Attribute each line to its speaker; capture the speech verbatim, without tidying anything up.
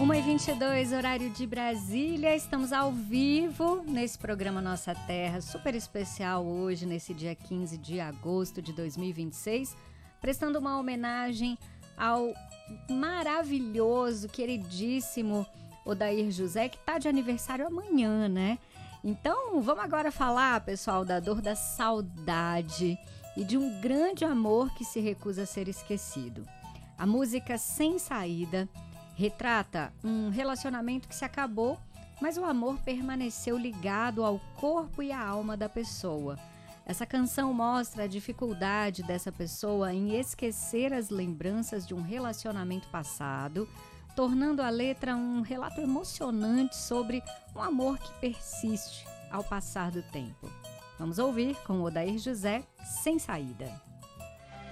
Speaker 1: uma e vinte e dois, horário de Brasília. Estamos ao vivo nesse programa Nossa Terra, super especial hoje, nesse dia quinze de agosto de dois mil e vinte e seis, prestando uma homenagem ao maravilhoso, queridíssimo Odair José, que está de aniversário amanhã, né? Então, vamos agora falar, pessoal, da dor da saudade e de um grande amor que se recusa a ser esquecido. A música Sem Saída retrata um relacionamento que se acabou, mas o amor permaneceu ligado ao corpo e à alma da pessoa. Essa canção mostra a dificuldade dessa pessoa em esquecer as lembranças de um relacionamento passado, tornando a letra um relato emocionante sobre um amor que persiste ao passar do tempo. Vamos ouvir com Odair José, Sem Saída.